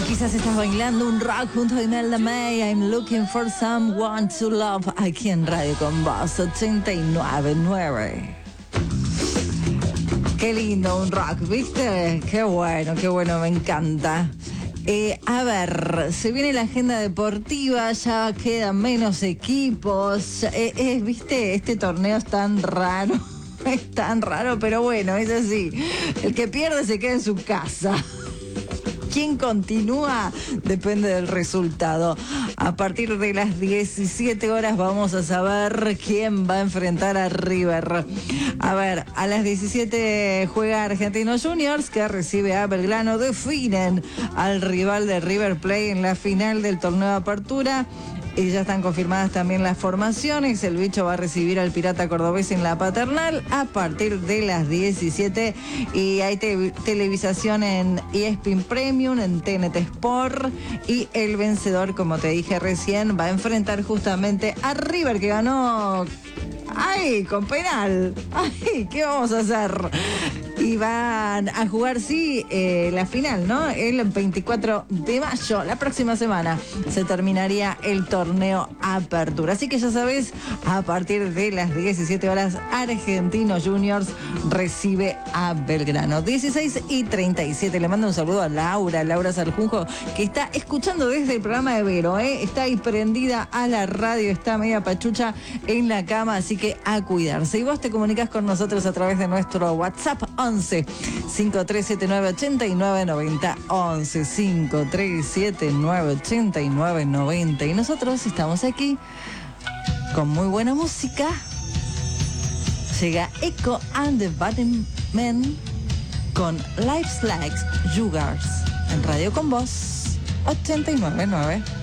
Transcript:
Quizás estás bailando un rock junto a Imelda May. I'm looking for someone to love. Aquí en Radio Con Vos 89.9. Qué lindo un rock, ¿viste? Qué bueno, me encanta. A ver, se viene la agenda deportiva, ya quedan menos equipos. ¿Viste? Este torneo es tan raro. Es tan raro, pero bueno, es así. El que pierde se queda en su casa. ¿Quién continúa? Depende del resultado. A partir de las 17 horas vamos a saber quién va a enfrentar a River. A ver, a las 17 juega Argentinos Juniors, que recibe a Belgrano. Definen al rival de River Plate en la final del torneo de apertura. Y ya están confirmadas también las formaciones. El bicho va a recibir al Pirata Cordobés en la Paternal a partir de las 17. Y hay televisación en ESPN Premium, en TNT Sport. Y el vencedor, como te dije recién, va a enfrentar justamente a River, que ganó... ¡Ay, con penal! ¡Ay, qué vamos a hacer! Y van a jugar, sí, la final, ¿no? El 24 de mayo, la próxima semana, se terminaría el torneo Apertura. Así que ya sabes, a partir de las 17 horas, Argentinos Juniors recibe a Belgrano. 16:37. Le mando un saludo a Laura Sarjunjo, que está escuchando desde el programa de Vero, ¿eh? Está ahí prendida a la radio, está media pachucha en la cama, así que a cuidarse. Y vos te comunicás con nosotros a través de nuestro WhatsApp 11 5379 8990 11 5379 8990. Y nosotros estamos aquí con muy buena música. Llega Echo and the Bunnymen con Life's Like Sugars en Radio Con Vos 89.9.